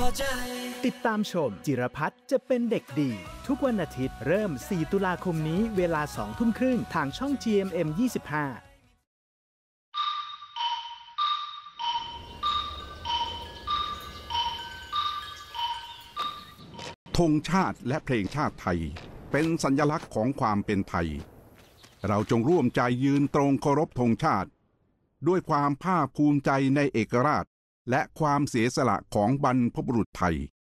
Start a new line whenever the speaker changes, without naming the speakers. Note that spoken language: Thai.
ติดตามชมจิรพัฒน์จะเป็นเด็กดีทุกวันอาทิตย์เริ่ม 4 ตุลาคมนี้เวลา 20:30 น.ทางช่อง GMM 25
ธงชาติและเพลงชาติไทยเป็นสัญลักษณ์ของความเป็นไทยเราจงร่วมใจยืนตรงเคารพธงชาติด้วยความภาคภูมิใจในเอกราชและความเสียสละของบรรพบุรุษไทย